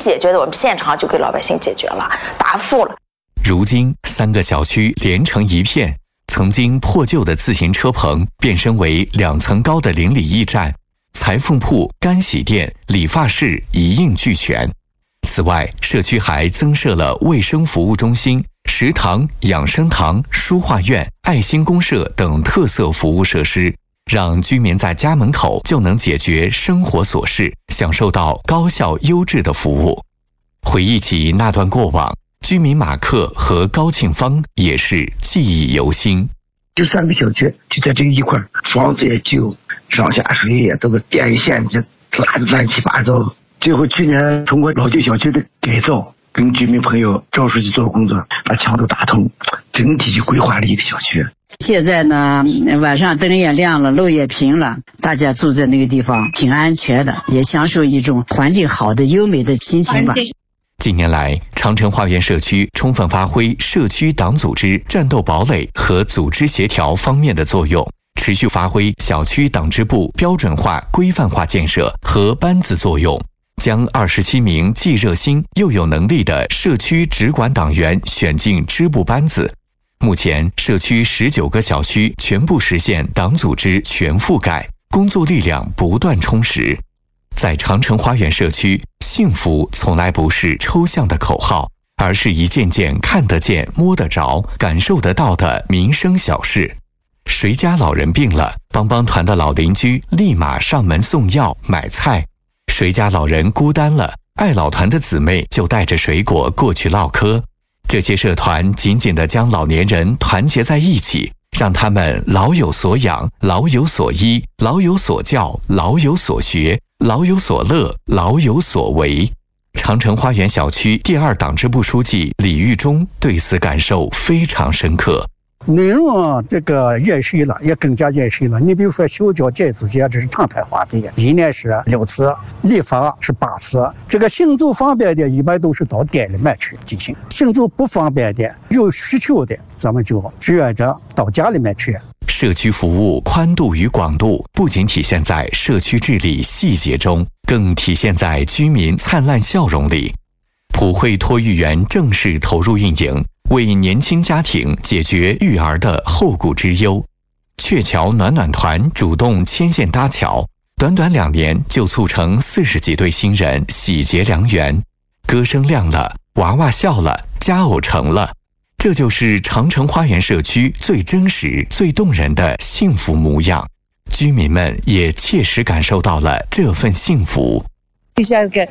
解决的，我们现场就给老百姓解决了，答复了。 如今3个小区连成一片，曾经破旧的自行车棚变身为2层高的邻里驿站，裁缝铺、干洗店、理发室一应俱全。此外，社区还增设了卫生服务中心、食堂、养生堂、书画院、爱心公社等特色服务设施，让居民在家门口就能解决生活琐事，享受到高效优质的服务。回忆起那段过往，居民马克和高庆芳也是记忆犹新。 就3个小区就在这一块，房子也旧，上下水也都是电线就拉得乱七八糟。最后去年通过老旧小区的改造，跟居民朋友招出去做工作，把墙都打通，整体就规划了一个小区。 现在呢，晚上灯也亮了，路也平了，大家住在那个地方挺安全的，也享受一种环境好的优美的心情吧。 近年来，长城花园社区充分发挥社区党组织战斗堡垒和组织协调方面的作用，持续发挥小区党支部标准化、规范化建设和班子作用，将27名既热心又有能力的社区直管党员选进支部班子。目前，社区19个小区全部实现党组织全覆盖，工作力量不断充实。在长城花园社区，幸福从来不是抽象的口号，而是一件件看得见、摸得着、感受得到的民生小事。谁家老人病了，帮帮团的老邻居立马上门送药买菜；谁家老人孤单了，爱老团的姊妹就带着水果过去唠嗑。这些社团紧紧地将老年人团结在一起，让他们老有所养、老有所依、老有所教、老有所学、老有所乐、老有所为。长城花园小区第2党支部书记李玉忠对此感受非常深刻。 内容这个认识了，也更加认识了。你比如说修脚建筑节，这是常态化的，一年是6次，理发是8次。这个行走方便的，一般都是到店里面去进行；行走不方便的，有需求的，咱们就志愿者到家里面去。 社区服务宽度与广度不仅体现在社区治理细节中，更体现在居民灿烂笑容里。普惠托育园正式投入运营，为年轻家庭解决育儿的后顾之忧。鹊桥暖暖团主动牵线搭桥，短短2年就促成40几对新人喜结良缘，歌声亮了，娃娃笑了，佳偶成了。这就是长城花园社区最真实、最动人的幸福模样，居民们也切实感受到了这份幸福。 就像个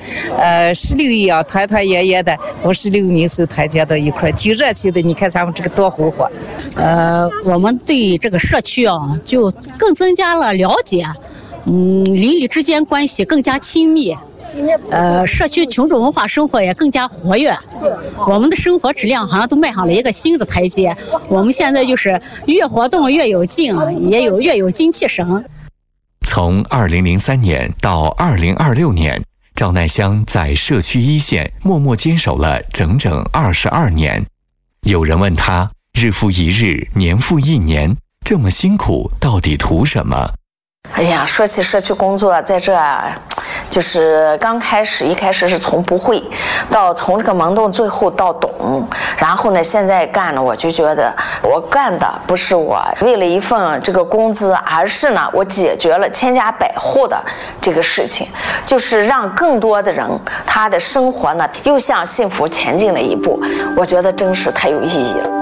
16一样，团团圆圆的，56民族团结到一块，挺热情的。你看咱们这个多红火。 我们对这个社区就更增加了了解，邻里之间关系更加亲密。社区群众文化生活也更加活跃，我们的生活质量好像都迈上了一个新的台阶。我们现在就是越活动越有劲，越有精气神。 从2003年到2026年，赵乃香在社区一线默默坚守了整整22年。有人问他，日复一日，年复一年，这么辛苦，到底图什么？ 哎呀，说起社区工作，在这就是一开始是从不会到从这个懵懂，最后到懂，然后呢，现在干了，我就觉得我干的不是我为了一份这个工资，而是呢，我解决了千家百户的这个事情，就是让更多的人他的生活呢又向幸福前进了一步，我觉得真是太有意义了。